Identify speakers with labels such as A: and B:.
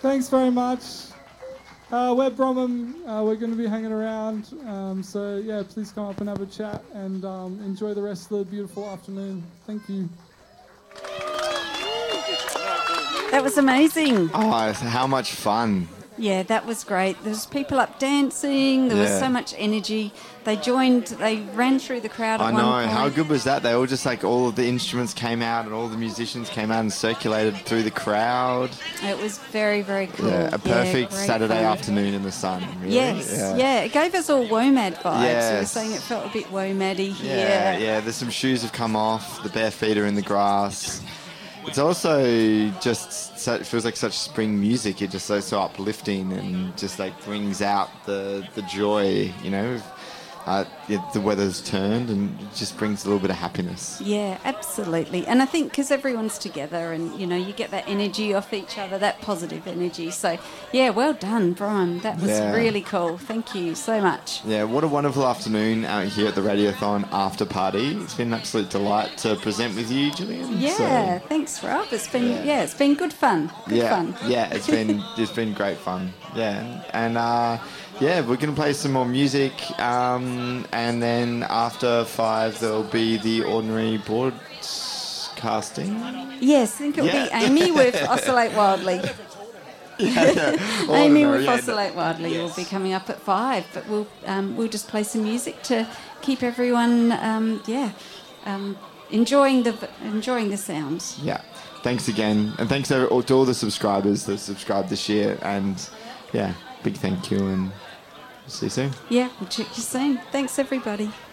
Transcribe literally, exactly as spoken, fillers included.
A: Thanks very much. Uh, we're Bromham. Uh, we're going to be hanging around. Um, so, yeah, please come up and have a chat and um, enjoy the rest of the beautiful afternoon. Thank you.
B: That was amazing.
C: Oh, how much fun.
B: Yeah, that was great. There was people up dancing. There was
C: Yeah.
B: so much energy. They joined, they ran through the crowd at
C: I
B: one
C: know.
B: point.
C: How good was that? They all just like all of the instruments came out and all the musicians came out and circulated through the crowd.
B: It was very, very cool.
C: Yeah, a perfect
B: great
C: Saturday
B: fun.
C: afternoon in the sun. Really.
B: Yes, yeah.
C: yeah.
B: It gave us all WOMAD vibes. We were
C: Yes.
B: saying it felt a bit WOMAD-y.
C: Yeah,
B: Yeah.
C: yeah. There's some shoes have come off. The bare feet are in the grass. It's also just so, it feels like such spring music. It's just so so uplifting and just like brings out the the joy. You know, uh, it, the weather's turned and it just brings a little bit of happiness.
B: Yeah, absolutely. And I think because everyone's together and, you know, you get that energy off each other, that positive energy. So, yeah, well done, Brian. That was
C: Yeah.
B: really cool. Thank you so much.
C: Yeah, what a wonderful afternoon out here at the Radiothon after party. It's been an absolute delight to present with you, Gillian.
B: Yeah,
C: So,
B: thanks, Rob. It's been,
C: Yeah.
B: yeah, it's been good fun. Good
C: yeah,
B: fun.
C: yeah, it's been it's been great fun. Yeah, and uh, yeah, we're gonna play some more music, um, and then after five there'll be the ordinary broadcasting.
B: Yes, I think it'll
C: Yeah.
B: be Amy with Oscillate Wildly.
C: Yeah, yeah.
B: Amy
C: Ordinary,
B: with
C: yeah.
B: Oscillate Wildly will be coming up at five, but we'll um, we'll just play some music to keep everyone, um, yeah, um, enjoying the enjoying the sounds.
C: Yeah. Thanks again, and thanks to all, to all the subscribers that subscribed this year, and yeah, big thank you, and see you soon.
B: Yeah, we'll check you soon. Thanks, everybody.